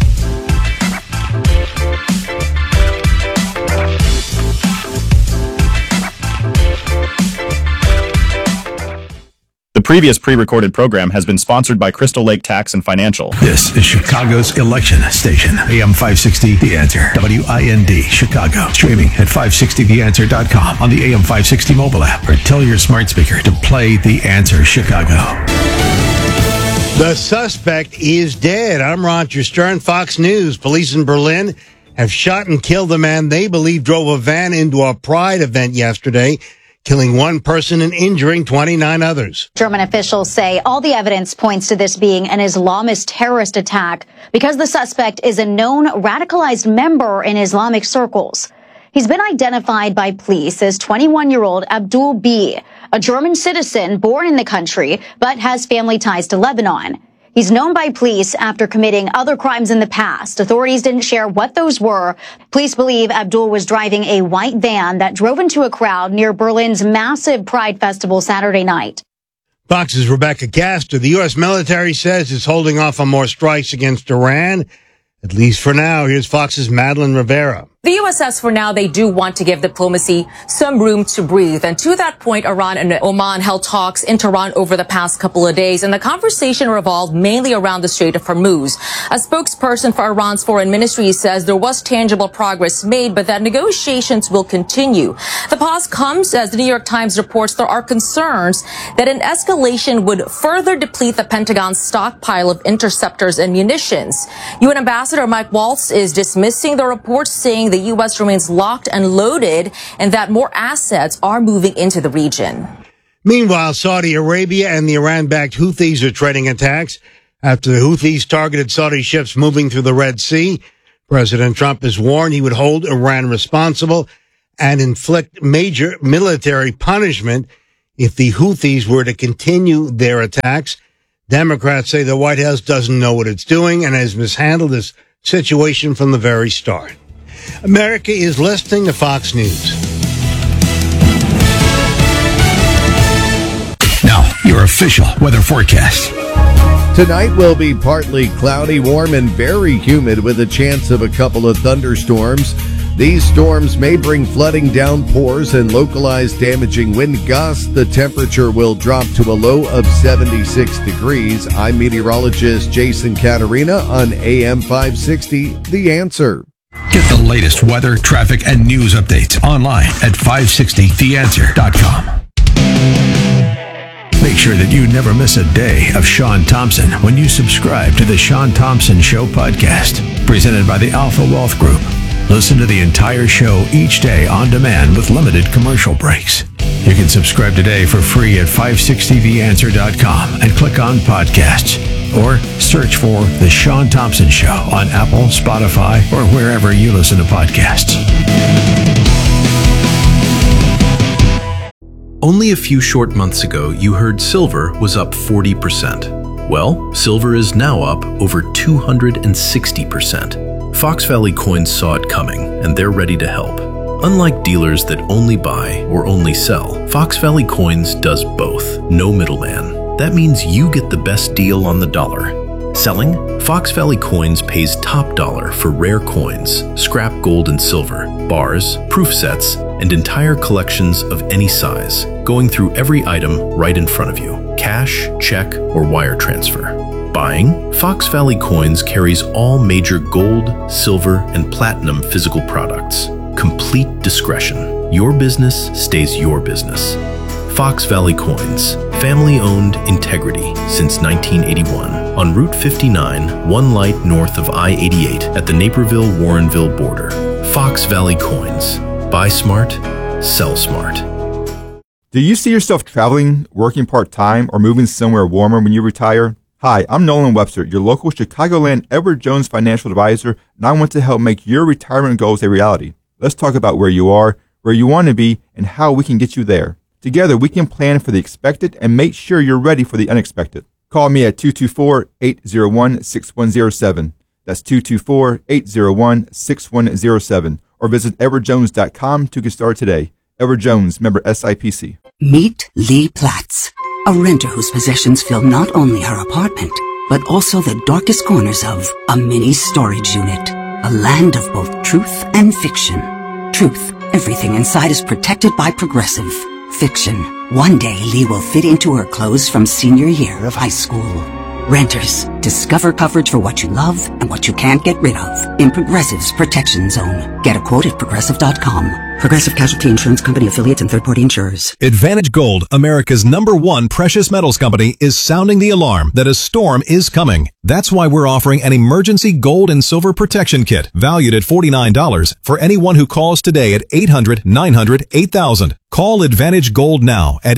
The previous pre-recorded program has been sponsored by Crystal Lake Tax and Financial. This is Chicago's election station. AM 560 The Answer. WIND Chicago. Streaming at 560theanswer.com on the AM 560 mobile app, or tell your smart speaker to play The Answer Chicago. The suspect is dead. I'm Roger Stern, Fox News. Police in Berlin have shot and killed the man they believe drove a van into a Pride event yesterday, killing one person and injuring 29 others. German officials say all the evidence points to this being an Islamist terrorist attack because the suspect is a known radicalized member in Islamic circles. He's been identified by police as 21-year-old Abdul B., a German citizen born in the country but has family ties to Lebanon. He's known by police after committing other crimes in the past. Authorities didn't share what those were. Police believe Abdul was driving a white van that drove into a crowd near Berlin's massive Pride Festival Saturday night. Fox's Rebecca Castor. The U.S. military says it's holding off on more strikes against Iran, at least for now. Here's Fox's Madeline Rivera. The U.S. says for now they do want to give diplomacy some room to breathe. And to that point, Iran and Oman held talks in Tehran over the past couple of days, and the conversation revolved mainly around the Strait of Hormuz. A spokesperson for Iran's foreign ministry says there was tangible progress made, but that negotiations will continue. The pause comes as the New York Times reports there are concerns that an escalation would further deplete the Pentagon's stockpile of interceptors and munitions. UN Ambassador Mike Waltz is dismissing the reports, saying the U.S. remains locked and loaded and that more assets are moving into the region. Meanwhile, Saudi Arabia and the Iran-backed Houthis are treading attacks after the Houthis targeted Saudi ships moving through the Red Sea. President Trump has warned he would hold Iran responsible and inflict major military punishment if the Houthis were to continue their attacks. Democrats say the White House doesn't know what it's doing and has mishandled this situation from the very start. America is listening to Fox News. Now, your official weather forecast. Tonight will be partly cloudy, warm, and very humid with a chance of a couple of thunderstorms. These storms may bring flooding, downpours, and localized damaging wind gusts. The temperature will drop to a low of 76 degrees. I'm meteorologist Jason Caterina on AM 560, The Answer. Get the latest weather, traffic, and news updates online at 560theanswer.com. Make sure that you never miss a day of Sean Thompson when you subscribe to the Sean Thompson Show podcast, presented by the Alpha Wealth Group. Listen to the entire show each day on demand with limited commercial breaks. You can subscribe today for free at 560theanswer.com and click on podcasts, or search for The Sean Thompson Show on Apple, Spotify, or wherever you listen to podcasts. Only a few short months ago, you heard silver was up 40%. Well, silver is now up over 260%. Fox Valley Coins saw it coming, and they're ready to help. Unlike dealers that only buy or only sell, Fox Valley Coins does both. No middleman. That means you get the best deal on the dollar. Selling? Fox Valley Coins pays top dollar for rare coins, scrap gold and silver, bars, proof sets, and entire collections of any size, going through every item right in front of you. Cash, check, or wire transfer. Buying? Fox Valley Coins carries all major gold, silver, and platinum physical products. Complete discretion. Your business stays your business. Fox Valley Coins. Family-owned integrity since 1981. On Route 59, one light north of I-88 at the Naperville-Warrenville border. Fox Valley Coins. Buy smart, sell smart. Do you see yourself traveling, working part-time, or moving somewhere warmer when you retire? Hi, I'm Nolan Webster, your local Chicagoland Edward Jones financial advisor, and I want to help make your retirement goals a reality. Let's talk about where you are, where you want to be, and how we can get you there. Together, we can plan for the expected and make sure you're ready for the unexpected. Call me at 224-801-6107. That's 224-801-6107. Or visit edwardjones.com to get started today. Edward Jones, member SIPC. Meet Lee Platts, a renter whose possessions fill not only her apartment, but also the darkest corners of a mini storage unit. A land of both truth and fiction. Truth, everything inside is protected by Progressive. Fiction, one day Lee will fit into her clothes from senior year of high school. Renters, discover coverage for what you love and what you can't get rid of in Progressive's Protection Zone. Get a quote at Progressive.com. Progressive Casualty Insurance Company, affiliates, and third-party insurers. Advantage Gold, America's #1 precious metals company, is sounding the alarm that a storm is coming. That's why we're offering an emergency gold and silver protection kit valued at $49 for anyone who calls today at 800-900-8000. Call Advantage Gold now at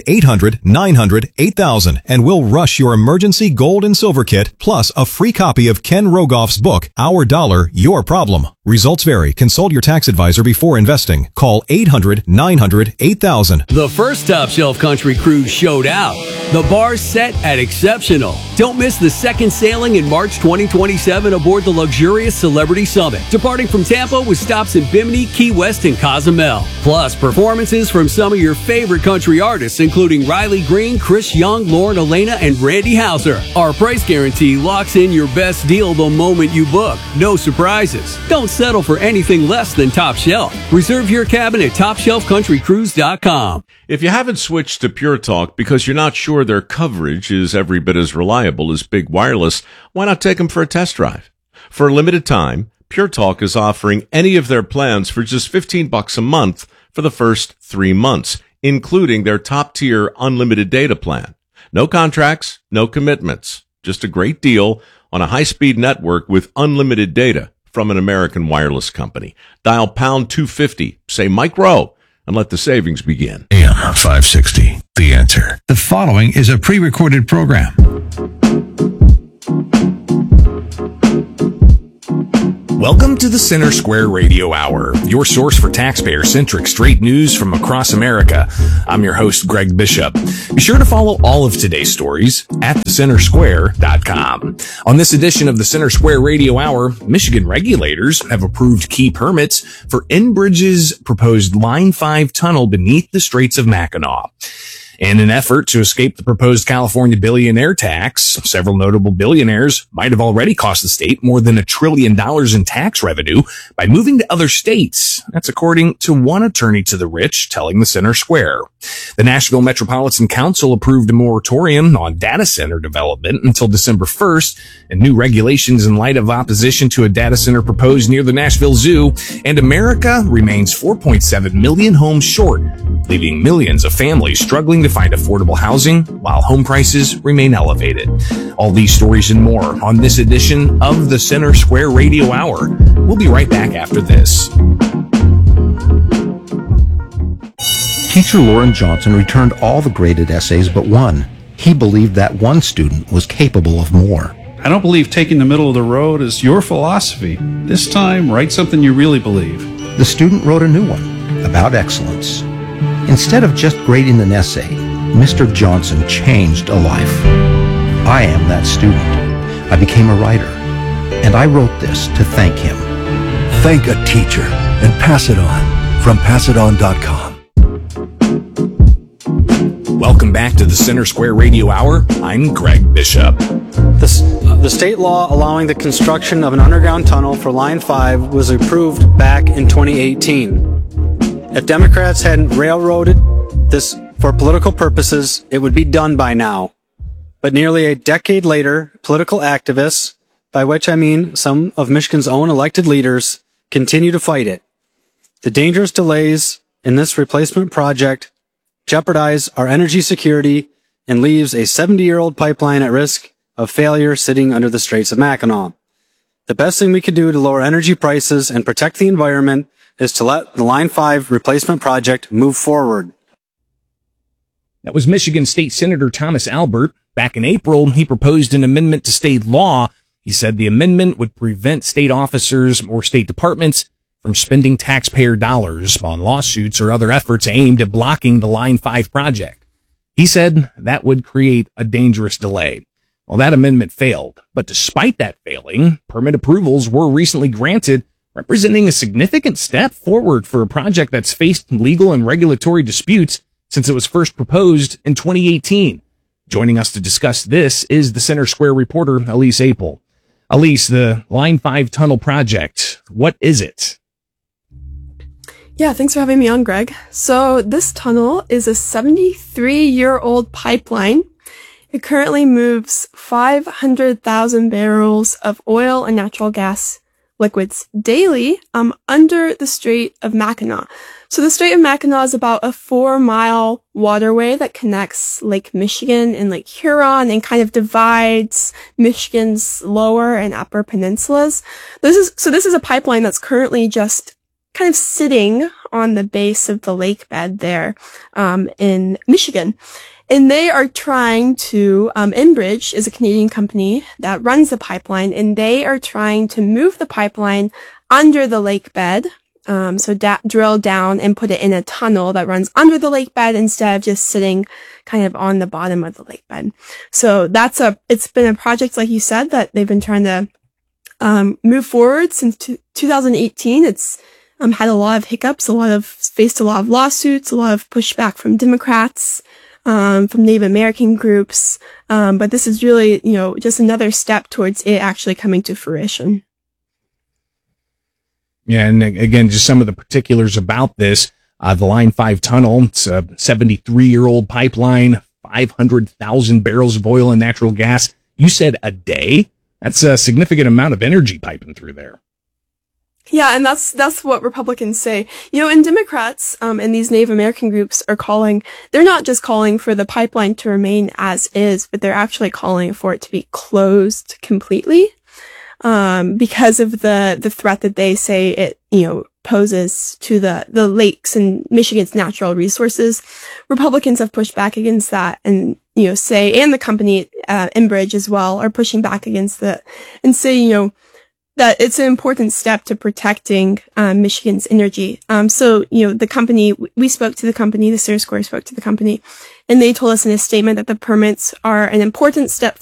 800-900-8000 and we'll rush your emergency gold and silver kit plus a free copy of Ken Rogoff's book, Our Dollar, Your Problem. Results vary. Consult your tax advisor before investing. Call 800-900-8000. The first Top Shelf Country Cruise showed out. The bar's set at exceptional. Don't miss the second sailing in March 2027 aboard the luxurious Celebrity Summit, departing from Tampa with stops in Bimini, Key West, and Cozumel. Plus, performances from some of your favorite country artists, including Riley Green, Chris Young, Lauren Elena, and Randy Houser. Our price guarantee locks in your best deal the moment you book. No surprises. Don't settle for anything less than Top Shelf. Reserve your cabin at TopShelfCountryCruise.com. If you haven't switched to Pure Talk because you're not sure their coverage is every bit as reliable as Big Wireless, why not take them for a test drive? For a limited time, Pure Talk is offering any of their plans for just $15 a month for the first 3 months, including their top-tier unlimited data plan. No contracts, no commitments, just a great deal on a high-speed network with unlimited data from an American wireless company. Dial pound 250, say Mike Rowe, and let the savings begin. AM 560, The Answer. The following is a pre-recorded program. Welcome to the Center Square Radio Hour, your source for taxpayer-centric straight news from across America. I'm your host, Greg Bishop. Be sure to follow all of today's stories at thecentersquare.com. On this edition of the Center Square Radio Hour, Michigan regulators have approved key permits for Enbridge's proposed Line 5 tunnel beneath the Straits of Mackinac. In an effort to escape the proposed California billionaire tax, several notable billionaires might have already cost the state more than $1 trillion in tax revenue by moving to other states. That's according to one attorney to the rich telling the Center Square. The Nashville Metropolitan Council approved a moratorium on data center development until December 1st, and new regulations in light of opposition to a data center proposed near the Nashville Zoo. And America remains 4.7 million homes short, leaving millions of families struggling to find affordable housing while home prices remain elevated. All these stories and more on this edition of the Center Square Radio Hour. We'll be right back after this. Teacher Lauren Johnson returned all the graded essays but one. He believed that one student was capable of more. I don't believe taking the middle of the road is your philosophy. This time, write something you really believe. The student wrote a new one about excellence. Instead of just grading an essay, Mr. Johnson changed a life. I am that student. I became a writer, and I wrote this to thank him. Thank a teacher and pass it on from passiton.com. Welcome back to the Center Square Radio Hour. I'm Greg Bishop. The state law allowing the construction of an underground tunnel for Line 5 was approved back in 2018. If Democrats hadn't railroaded this for political purposes, it would be done by now. But nearly a decade later, political activists, by which I mean some of Michigan's own elected leaders, continue to fight it. The dangerous delays in this replacement project jeopardize our energy security and leaves a 70-year-old pipeline at risk of failure sitting under the Straits of Mackinac. The best thing we could do to lower energy prices and protect the environment is to let the Line 5 replacement project move forward. That was Michigan State Senator Thomas Albert. Back in April, he proposed an amendment to state law. He said the amendment would prevent state officers or state departments from spending taxpayer dollars on lawsuits or other efforts aimed at blocking the Line 5 project. He said that would create a dangerous delay. Well, that amendment failed, but despite that failing, permit approvals were recently granted, representing a significant step forward for a project that's faced legal and regulatory disputes since it was first proposed in 2018. Joining us to discuss this is the Center Square reporter, Elise Apel. Elise, the Line 5 tunnel project, what is it? Yeah, thanks for having me on, Greg. So this tunnel is a 73-year-old pipeline. It currently moves 500,000 barrels of oil and natural gas liquids daily under the Strait of Mackinac. So the Strait of Mackinac is about a 4-mile waterway that connects Lake Michigan and Lake Huron and kind of divides Michigan's lower and upper peninsulas. This is a pipeline that's currently just kind of sitting on the base of the lake bed there in Michigan. And they are trying to, Enbridge is a Canadian company that runs the pipeline, and they are trying to move the pipeline under the lake bed. Drill down and put it in a tunnel that runs under the lake bed instead of just sitting kind of on the bottom of the lake bed. So it's been a project, like you said, that they've been trying to, move forward since 2018. It's, had a lot of hiccups, faced a lot of lawsuits, a lot of pushback from Democrats, from Native American groups. But this is really, just another step towards it actually coming to fruition. Yeah, and again, just some of the particulars about this. The Line 5 tunnel, it's a 73-year-old pipeline, 500,000 barrels of oil and natural gas. You said a day? That's a significant amount of energy piping through there. Yeah, and that's what Republicans say. And Democrats, and these Native American groups they're not just calling for the pipeline to remain as is, but they're actually calling for it to be closed completely, because of the threat that they say it, poses to the lakes and Michigan's natural resources. Republicans have pushed back against that and, and the company, Enbridge as well, are pushing back against that and say, that it's an important step to protecting Michigan's energy. So, the company, we spoke to the company, the Center Square spoke to the company, and they told us in a statement that the permits are an important step